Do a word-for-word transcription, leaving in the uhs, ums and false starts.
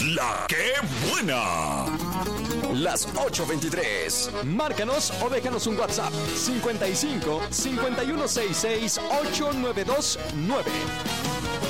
La que buena. Las ocho veintitrés. Márcanos o déjanos un WhatsApp cincuenta y cinco, cincuenta y uno sesenta y seis, ochenta y nueve veintinueve.